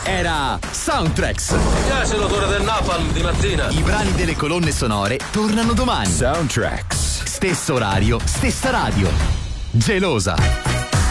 era Soundtracks. Mi piace l'odore del napalm di mattina. I brani delle colonne sonore tornano domani. Soundtracks. Stesso orario, stessa radio. Gelosa.